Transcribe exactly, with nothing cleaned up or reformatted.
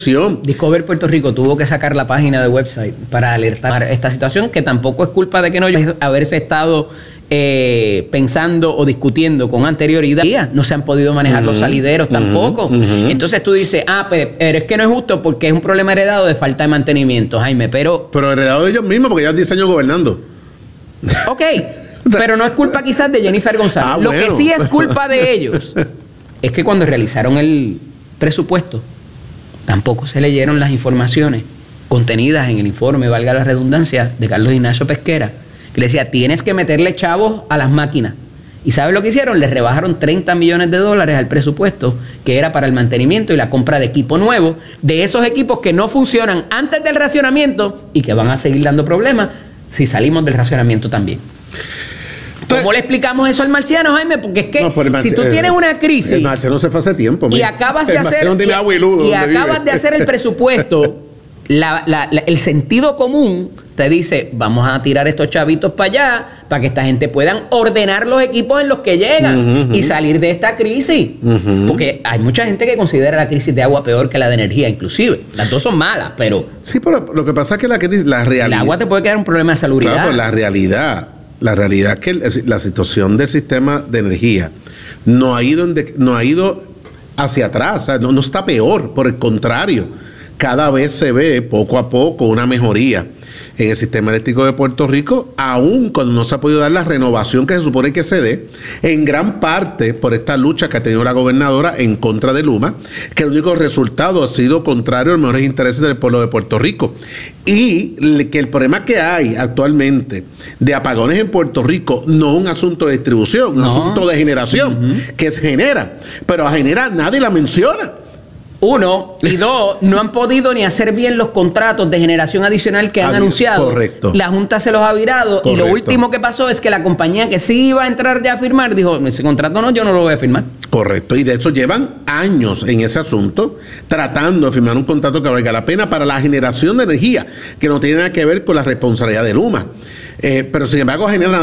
Discover Puerto Rico tuvo que sacar la página de website para alertar esta situación, que tampoco es culpa de que no haya haberse estado eh, pensando o discutiendo con anterioridad. No se han podido manejar uh-huh, los salideros uh-huh, tampoco. Uh-huh. Entonces tú dices, ah, pero, pero es que no es justo porque es un problema heredado de falta de mantenimiento, Jaime, pero... Pero heredado de ellos mismos porque llevan diez años gobernando. Ok, pero no es culpa quizás de Jennifer González. Ah, Lo bueno. que sí es culpa de ellos es que cuando realizaron el presupuesto, tampoco se leyeron las informaciones contenidas en el informe, valga la redundancia, de Carlos Ignacio Pesquera, que le decía, tienes que meterle chavos a las máquinas. ¿Y sabes lo que hicieron? Le rebajaron treinta millones de dólares al presupuesto, que era para el mantenimiento y la compra de equipo nuevo, de esos equipos que no funcionan antes del racionamiento y que van a seguir dando problemas si salimos del racionamiento también. ¿Cómo le explicamos eso al marciano, Jaime? Porque es que no, marci- si tú tienes una crisis... El marciano se fue hace tiempo. Y acabas de el hacer... Tiene agua y luz, y acabas vive. de hacer el presupuesto, la, la, la, el sentido común te dice, vamos a tirar estos chavitos para allá, para que esta gente puedan ordenar los equipos en los que llegan uh-huh, y salir de esta crisis. Uh-huh. Porque hay mucha gente que considera la crisis de agua peor que la de energía, inclusive. Las dos son malas, pero... Sí, pero lo que pasa es que la, la realidad... El agua te puede quedar un problema de salubridad. Claro, pero la realidad... La realidad es que la situación del sistema de energía no ha ido, en de, no ha ido hacia atrás, o sea, no, no está peor, por el contrario, cada vez se ve poco a poco una mejoría en el sistema eléctrico de Puerto Rico, aun cuando no se ha podido dar la renovación que se supone que se dé, en gran parte por esta lucha que ha tenido la gobernadora en contra de Luma, que el único resultado ha sido contrario a los mejores intereses del pueblo de Puerto Rico. Y que el problema que hay actualmente de apagones en Puerto Rico no es un asunto de distribución, no. un asunto de generación, uh-huh. que se genera, pero a generar nadie la menciona. Uno, y dos, no han podido ni hacer bien los contratos de generación adicional que han Adi- anunciado. Correcto. La Junta se los ha virado. Correcto. Y lo último que pasó es que la compañía que sí iba a entrar ya a firmar dijo, ese contrato no, yo no lo voy a firmar. Correcto. Y de eso llevan años en ese asunto, tratando de firmar un contrato que valga la pena para la generación de energía, que no tiene nada que ver con la responsabilidad de Luma. Eh, pero sin embargo generan